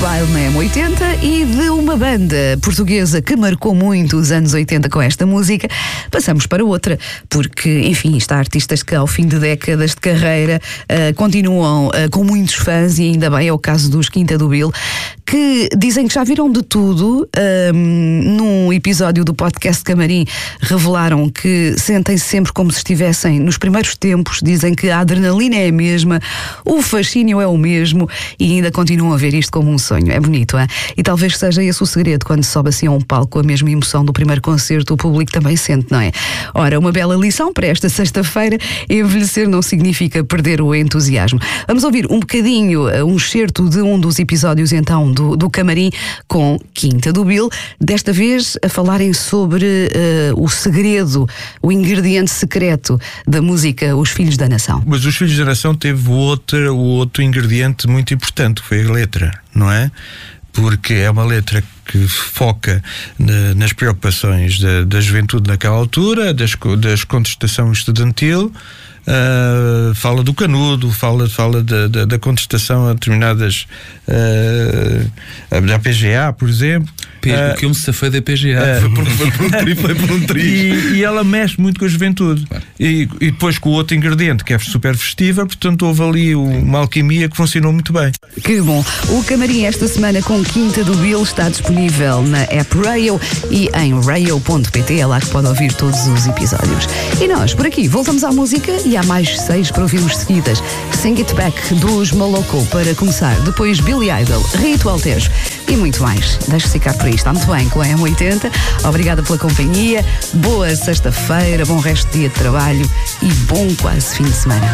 baile na M80 e de uma banda portuguesa que marcou muito os anos 80 com esta música, passamos para outra, porque, enfim, está artistas que ao fim de décadas de carreira continuam com muitos fãs, e ainda bem, é o caso dos Quinta do Bill, que dizem que já viram de tudo. Num episódio do podcast Camarim revelaram que sentem-se sempre como se estivessem nos primeiros tempos, dizem que a adrenalina é a mesma, o fascínio é o mesmo e ainda continuam a ver isto como um sonho. É bonito, hein? E talvez seja esse o segredo: quando se sobe assim a um palco, a mesma emoção do primeiro concerto o público também sente, não é? Ora, uma bela lição para esta sexta-feira: envelhecer não significa perder o entusiasmo. Vamos ouvir um bocadinho, um excerto de um dos episódios então do Camarim com Quinta do Bill, desta vez a falarem sobre o segredo, o ingrediente secreto da música Os Filhos da Nação. Mas Os Filhos da Nação teve o outro ingrediente muito importante, que foi a letra, não é? Porque é uma letra que foca nas preocupações da juventude naquela altura, da contestação estudantil. Fala do canudo, fala da contestação a determinadas da PGA, por exemplo. Que eu me safei da PGA. Foi por um triz. E ela mexe muito com a juventude. E depois com o outro ingrediente, que é super festiva, portanto houve ali uma alquimia que funcionou muito bem. Que bom! O Camarim esta semana com Quinta do Bill está disponível na app Rayo e em rayo.pt, é lá que pode ouvir todos os episódios. E nós, por aqui, voltamos à música, e há mais 6 para ouvirmos seguidas. Sing It Back, dos Moloko, para começar. Depois Billy Idol, Rito Altejo e muito mais. Deixe-se ficar por aí. Está muito bem com a M80. Obrigada pela companhia. Boa sexta-feira, bom resto de dia de trabalho e bom quase fim de semana.